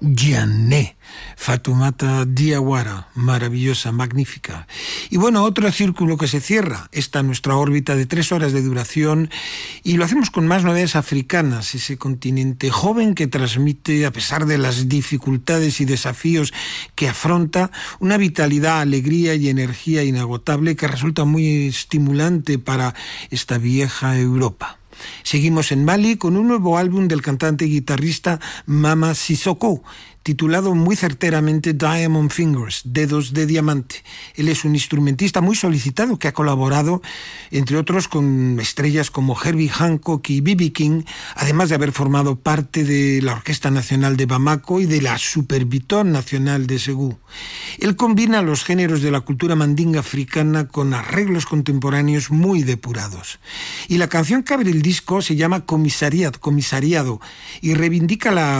Jané, Fatoumata Diawara, maravillosa, magnífica. Y bueno, otro círculo que se cierra, esta nuestra órbita de 3 horas de duración, y lo hacemos con más novedades africanas, ese continente joven que transmite, a pesar de las dificultades y desafíos que afronta, una vitalidad, alegría y energía inagotable que resulta muy estimulante para esta vieja Europa. Seguimos en Mali con un nuevo álbum del cantante y guitarrista Mama Sissoko, titulado muy certeramente Diamond Fingers, Dedos de Diamante. Él es un instrumentista muy solicitado que ha colaborado, entre otros, con estrellas como Herbie Hancock y B.B. King, además de haber formado parte de la Orquesta Nacional de Bamako y de la Superbiton Nacional de Ségou. Él combina los géneros de la cultura mandinga africana con arreglos contemporáneos muy depurados. Y la canción que abre el disco se llama Comisariado, y reivindica la